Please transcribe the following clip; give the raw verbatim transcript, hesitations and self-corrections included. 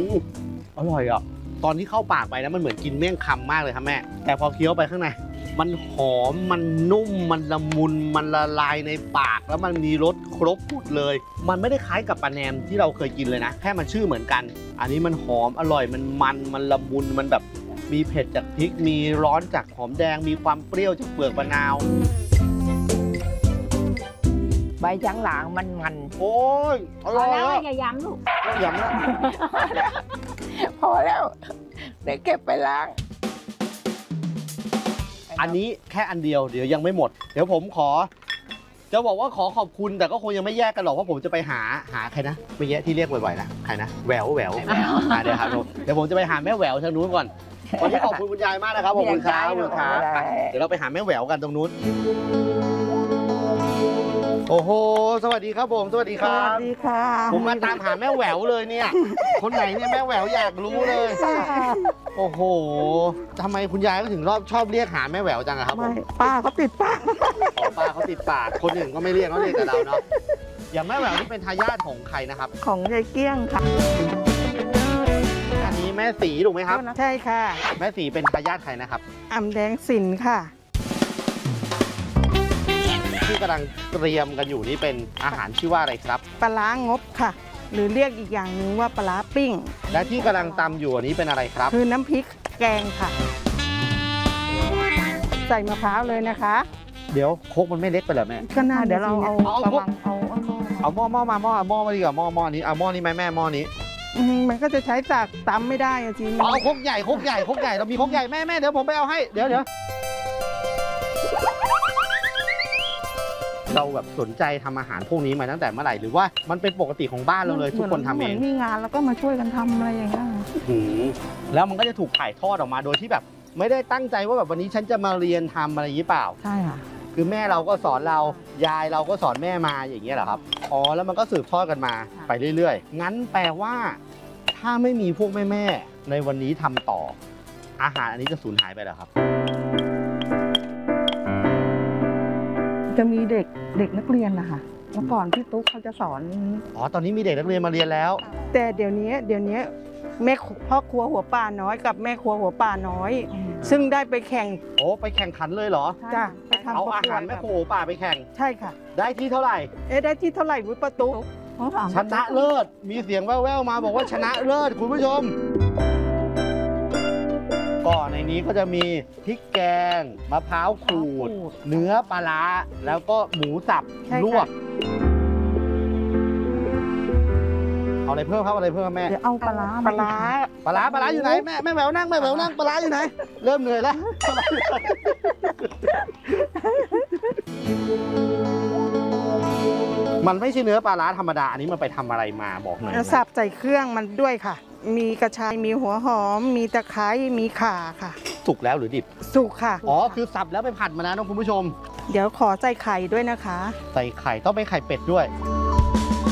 อร่อยอ่ะตอนที่เข้าปากไปนะมันเหมือนกินเมี่ยงคำมากเลยครับแม่แต่พอเคี้ยวไปข้างในมันหอมมันนุ่มมันละมุนมันละลายในปากแล้วมันมีรสครบหมดเลยมันไม่ได้คล้ายกับปลาแหนมที่เราเคยกินเลยนะแค่มันชื่อเหมือนกันอันนี้มันหอมอร่อยมันมันมันละมุนมันแบบมีเผ็ดจากพริกมีร้อนจากหอมแดงมีความเปรี้ยวจากเปลือกมะนาวใบจังหลางมันมันโอ้ยอร่อยแล้วอย่าย้ำลูกย้ำแล้วพอแล้วเดี๋ยวเก็บไปล้างอันนี้แค่อันเดียวเดี๋ยวยังไม่หมดเดี๋ยวผมขอจะบอกว่าขอขอบคุณแต่ก็คงยังไม่แยกกันหรอกเพราะผมจะไปหาหาใครนะเมื่อกี้ที่เรียกบ่อยๆนะใครนะแหววแหววเดี๋ยวครับเดี๋ยวผมจะไปหาแม่แหววทางนู้นก่อนวันนี้ขอบคุณคุณยายมากนะครับขอบคุณครับขอบคุณครับเดี๋ยวเราไปหาแม่แหววกันตรงนู้นโอ้โหสวัสดีครับผมสวัสดีครับสวัสดีค่ะผมมาตามหาแม่แหววเลยเนี่ยคนไหนเนี่ยแม่แหววอยากรู้เลยโอ้โหทำไมคุณยายก็ถึงรอบชอบเรียกหาแม่แหววจังอะครับผมป้าเขาติดปากอ๋อป้าเขาติดปากคนอื่นก็ไม่เรียกเขาเรียกแต่เราเนาะอย่างแม่แหววนี่เป็นทายาทของใครนะครับของยายเกี้ยงค่ะอันนี้แม่สีถูกไหมครับใช่ค่ะแม่สีเป็นทายาทใครนะครับอ่ำแดงสินค่ะที่กำลังเตรียมกันอยู่นี่เป็นอาหารชื่อว่าอะไรครับปลาร้างบค่ะหรือเรียกอีกอย่างหนึ่งว่าปลาร้าปิ้งและที่กำลังตำอยู่อันนี้เป็นอะไรครับคือน้ำพริกแกงค่ะใส่มะพร้าวเลยนะคะเดี๋ยวโคกมันไม่เล็กไปเหรอแม่ก็น่าเดี๋ยวเราเอาเอาเอาเอาหม้อหม้อมาหม้อหม้อมาดีกว่าหม้อหม้อนี้เอาหม้อนี้ไหมแม่หม้อนี้มันก็จะใช้จากตำไม่ได้จริงเอาโคกใหญ่โคกใหญ่โคกใหญ่เรามีโคกใหญ่แม่แม่เดี๋ยวผมไปเอาให้เดี๋ยวเดี๋ยวเราแบบสนใจทำอาหารพวกนี้มาตั้งแต่เมื่อไหร่หรือว่ามันเป็นปกติของบ้านเราเลยทุกคนทำเองมีงานแล้วก็มาช่วยกันทำอะไรอย่างเงี้ยแล้วมันก็จะถูกถ่ายทอดออกมาโดยที่แบบไม่ได้ตั้งใจว่าแบบวันนี้ฉันจะมาเรียนทำอะไรอย่างนี้เปล่าใช่ค่ะคือแม่เราก็สอนเรายายเราก็สอนแม่มาอย่างเงี้ยเหรอครับอ๋อแล้วมันก็สืบทอดกันมาไปเรื่อยๆงั้นแปลว่าถ้าไม่มีพวกแม่ๆในวันนี้ทำต่ออาหารอันนี้จะสูญหายไปเหรอครับจะมีเด็กเด็กนักเรียนนะคะเมื่อก่อนพี่ตุ๊กเขาจะสอนอ๋อตอนนี้มีเด็กนักเรียนมาเรียนแล้วแต่เดี๋ยวนี้เดี๋ยวนี้แม่พ่อครัวหัวป่าน้อยกับแม่ครัวหัวป่าน้อยซึ่งได้ไปแข่งโอ้ไปแข่งขันเลยเหรอจ้ะเอาอาหารแม่ครัวหัวป่าไปแข่งใช่ค่ะได้ที่เท่าไหร่เอ๊ะได้ที่เท่าไหร่วุ้ยประตูชนะเลิศมีเสียงแว่วๆมาบอกว่าชนะเลิศคุณผู้ชมก็ในนี้ก็จะมีพริกแกงมะพร้าวขูดเนื้อปลาร้าแล้วก็หมูสับลวกเอาอะไรเพิ่มครับอะไรเพิ่มแม่เดี๋ยวเอาปลาร้าปลาร้าปลาร้าปลาร้าอยู่ไหนแม่แม่แหววนั่งแม่แหววนั่งปลาร้าอยู่ไหนเริ่มเหนื่อยแล้วมันไม่ใช่เนื้อปลาร้าธรรมดาอันนี้มันไปทำอะไรมาบอกหน่อยสับใส่เครื่องมันด้วยค่ะมีกระชายมีหัวหอมมีตะไคร้มีข่าค่ะสุกแล้วหรือดิบสุกค่ะอ๋อคือสับแล้วไปผัดมาแล้วนะคุณผู้ชมเดี๋ยวขอใส่ไข่ด้วยนะคะใส่ไข่ต้องเป็นไข่เป็ดด้วย